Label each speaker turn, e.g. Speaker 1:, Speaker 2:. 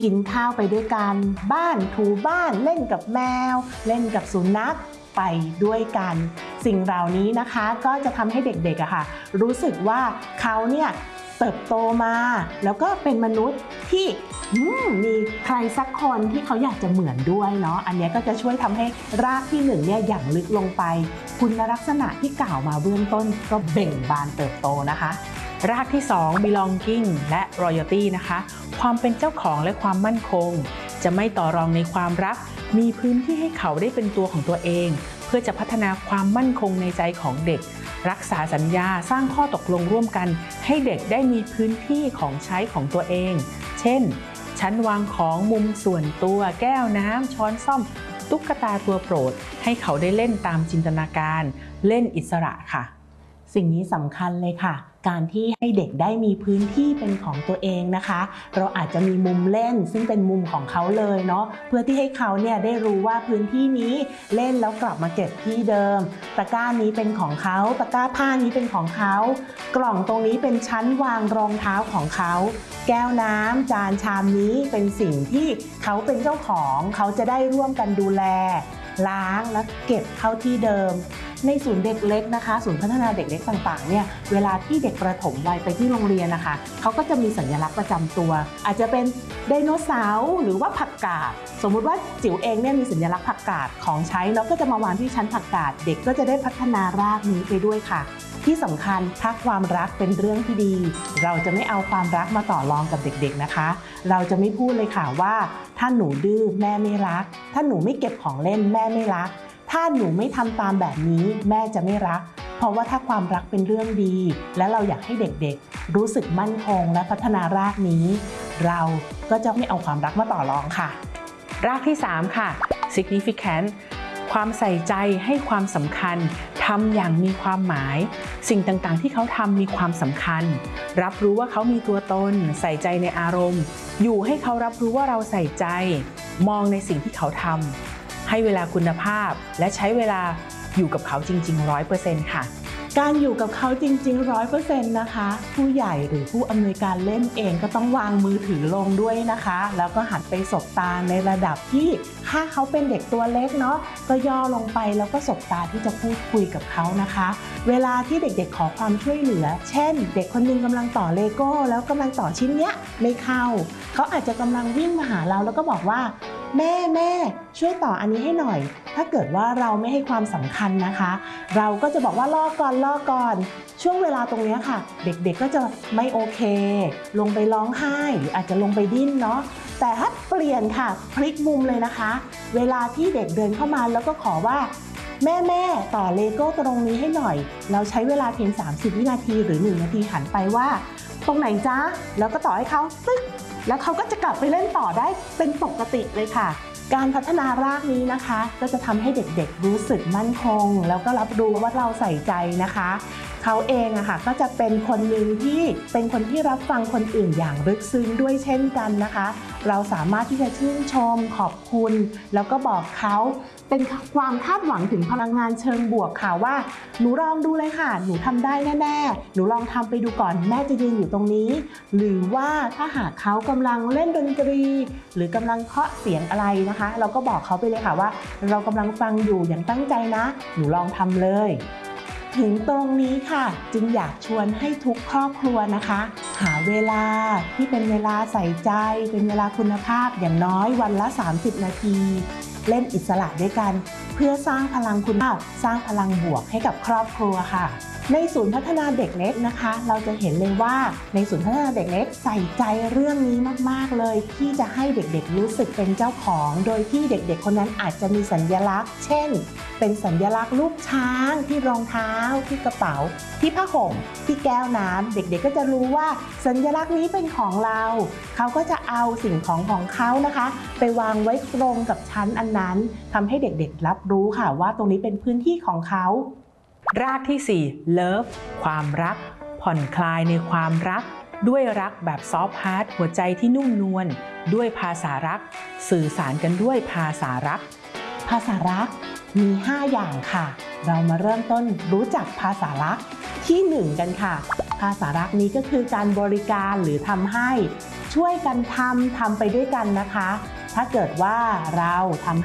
Speaker 1: กินข้าวไปด้วยกันบ้านถูบ้านเล่นกับแมวเล่นกับสุนัขไปด้วยกันสิ่งเหล่านี้นะคะก็จะทำให้เด็กๆอะค่ะรู้สึกว่าเขาเนี่ยเติบโตมาแล้วก็เป็นมนุษย์ที่มีใครสักคนที่เขาอยากจะเหมือนด้วยเนาะอันนี้ก็จะช่วยทำให้รากที่1เนี่ยอย่างลึกลงไปคุณลักษณะที่กล่าวมาเบื้องต้นก็เบ่งบานเติบโตนะคะ
Speaker 2: รากที่2 belonging และ royalty นะคะความเป็นเจ้าของและความมั่นคงจะไม่ต่อรองในความรักมีพื้นที่ให้เขาได้เป็นตัวของตัวเองเพื่อจะพัฒนาความมั่นคงในใจของเด็กรักษาสัญญาสร้างข้อตกลงร่วมกันให้เด็กได้มีพื้นที่ของใช้ของตัวเองเช่นชั้นวางของมุมส่วนตัวแก้วน้ำช้อนส้อมตุ๊กตาตัวโปรดให้เขาได้เล่นตามจินตนาการเล่นอิสระค่ะ
Speaker 1: สิ่งนี้สำคัญเลยค่ะการที่ให้เด็กได้มีพื้นที่เป็นของตัวเองนะคะเราอาจจะมีมุมเล่นซึ่งเป็นมุมของเขาเลยเนาะเพื่อที่ให้เขาเนี่ยได้รู้ว่าพื้นที่นี้เล่นแล้วกลับมาเก็บที่เดิมตะกร้านี้เป็นของเขาตะกร้าผ้านี้เป็นของเขากล่องตรงนี้เป็นชั้นวางรองเท้าของเขาแก้วน้ำจานชามนี้เป็นสิ่งที่เขาเป็นเจ้าของเขาจะได้ร่วมกันดูแลล้างและเก็บเข้าที่เดิมในศูนย์เด็กเล็กนะคะศูนย์พัฒนาเด็กเล็กต่างๆเนี่ยเวลาที่เด็กประถมวัยไปที่โรงเรียนนะคะเขาก็จะมีสัญลักษณ์ประจำตัวอาจจะเป็นไดโนเสาร์หรือว่าผักกาดสมมุติว่าจิ๋วเองเนี่ยมีสัญลักษณ์ผักกาดของใช้แล้วก็จะมาวางที่ชั้นผักกาดเด็กก็จะได้พัฒนารากนี้ไปด้วยค่ะที่สำคัญถ้าความรักเป็นเรื่องที่ดีเราจะไม่เอาความรักมาต่อรองกับเด็กๆนะคะเราจะไม่พูดเลยค่ะว่าถ้าหนูดื้อแม่ไม่รักถ้าหนูไม่เก็บของเล่นแม่ไม่รักถ้าหนูไม่ทำตามแบบนี้แม่จะไม่รักเพราะว่าถ้าความรักเป็นเรื่องดีและเราอยากให้เด็กๆรู้สึกมั่นคงและพัฒนารากนี้เราก็จะไม่เอาความรักมาต่อรองค่ะ
Speaker 2: รากที่3ค่ะ significant ความใส่ใจให้ความสำคัญทำอย่างมีความหมายสิ่งต่างๆที่เขาทำมีความสำคัญรับรู้ว่าเขามีตัวตนใส่ใจในอารมณ์อยู่ให้เขารับรู้ว่าเราใส่ใจมองในสิ่งที่เขาทำให้เวลาคุณภาพและใช้เวลาอยู่กับเขาจริงๆ 100% ค่ะ
Speaker 1: การอยู่กับเขาจริงๆ 100% นะคะผู้ใหญ่หรือผู้อำนวยการเล่นเองก็ต้องวางมือถือลงด้วยนะคะแล้วก็หันไปสบตาในระดับที่ถ้าเขาเป็นเด็กตัวเล็กเนาะก็ย่อลงไปแล้วก็สบตาที่จะพูดคุยกับเขานะคะเวลาที่เด็กๆขอความช่วยเหลือเช่นเด็กคนนึงกำลังต่อเลโก้แล้วกำลังต่อชิ้นเนี้ยไม่เข้าเขาอาจจะกำลังวิ่งมาหาเราแล้วก็บอกว่าแม่ช่วยต่ออันนี้ให้หน่อยถ้าเกิดว่าเราไม่ให้ความสำคัญนะคะเราก็จะบอกว่ารอก่อนช่วงเวลาตรงนี้ค่ะเด็กๆก็จะไม่โอเคลงไปร้องไห้หรืออาจจะลงไปดิ้นเนาะแต่ถ้าเปลี่ยนค่ะพลิกมุมเลยนะคะเวลาที่เด็กเดินเข้ามาแล้วก็ขอว่าแม่ต่อเลโก้ตรงนี้ให้หน่อยเราใช้เวลาเพียง30วินาทีหรือ1นาทีหันไปว่าตรงไหนจ๊ะแล้วก็ต่อให้เขาตึ๊กแล้วเขาก็จะกลับไปเล่นต่อได้เป็นปกติเลยค่ะการพัฒนารากนี้นะคะก็จะทำให้เด็กๆรู้สึกมั่นคงแล้วก็รับรู้ว่าเราใส่ใจนะคะเขาเองอะค่ะก็จะเป็นคนหนึ่งที่เป็นคนที่รับฟังคนอื่นอย่างลึกซึ้งด้วยเช่นกันนะคะเราสามารถที่จะชื่นชมขอบคุณแล้วก็บอกเขาเป็นความคาดหวังถึงพลังงานเชิงบวกค่ะว่าหนูลองดูเลยค่ะหนูทำได้แน่ๆหนูลองทำไปดูก่อนแม่จะยืนอยู่ตรงนี้หรือว่าถ้าหากเขากำลังเล่นดนตรีหรือกำลังเคาะเสียงอะไรนะคะเราก็บอกเขาไปเลยค่ะว่าเรากำลังฟังอยู่อย่างตั้งใจนะหนูลองทำเลยถึงตรงนี้ค่ะจึงอยากชวนให้ทุกครอบครัวนะคะหาเวลาที่เป็นเวลาใส่ใจเป็นเวลาคุณภาพอย่างน้อยวันละ30นาทีเล่นอิสระด้วยกันเพื่อสร้างพลังคุณภาพสร้างพลังบวกให้กับครอบครัวค่ะในศูนย์พัฒนาเด็กเล็กนะคะเราจะเห็นเลยว่าในศูนย์พัฒนาเด็กเล็กใส่ใจเรื่องนี้มากๆเลยที่จะให้เด็กๆรู้สึกเป็นเจ้าของโดยที่เด็กๆคนนั้นอาจจะมีสัญลักษณ์เช่นเป็นสัญลักษณ์รูปช้างที่รองเท้าที่กระเป๋าที่ผ้าห่มที่แก้วน้ำเด็กๆก็จะรู้ว่าสัญลักษณ์นี้เป็นของเราเขาก็จะเอาสิ่งของเขานะคะไปวางไว้ตรงกับชั้นอันนั้นทำให้เด็กๆรับรู้ค่ะว่าตรงนี้เป็นพื้นที่ของเขา
Speaker 2: รากที่4 Love ความรักผ่อนคลายในความรักด้วยรักแบบซอฟต์ฮาร์ทหัวใจที่นุ่มนวลด้วยภาษารักสื่อสารกันด้วยภาษารัก
Speaker 1: ภาษารักมี5อย่างค่ะเรามาเริ่มต้นรู้จักภาษารักที่1กันค่ะภาษารักนี้ก็คือการบริการหรือทำให้ช่วยกันทำไปด้วยกันนะคะ ถ้าเกิดว่าเราทำ